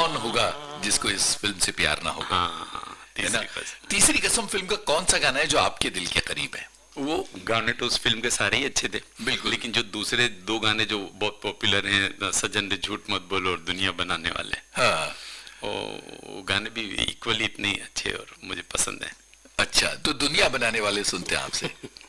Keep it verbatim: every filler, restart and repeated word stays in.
कौन होगा जिसको इस फिल्म से प्यार ना होगा। हाँ, हाँ, है ना। तीसरी कसम फिल्म का कौन सा गाना है जो आपके दिल के करीब है? वो गाने तो उस फिल्म के सारे ही अच्छे थे, बिल्कुल, लेकिन जो दूसरे दो गाने जो बहुत पॉपुलर हैं, सजन रे झूठ मत बोलो और दुनिया बनाने वाले, हाँ, वो गाने भी इक्वली इतने ही अच्छे और मुझे पसंद है। अच्छा, तो दुनिया बनाने वाले सुनते हैं आपसे।